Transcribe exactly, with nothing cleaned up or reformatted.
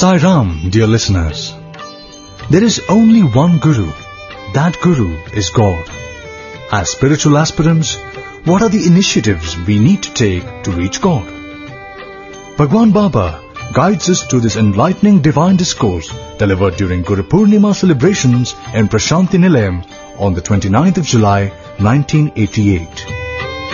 Sai Ram, dear listeners. There is only one Guru. That Guru is God. As spiritual aspirants, what are the initiatives we need to take to reach God? Bhagwan Baba guides us to this enlightening divine discourse delivered during Guru Purnima celebrations in Prashanti Nilayam on the twenty-ninth of July, nineteen eighty-eight.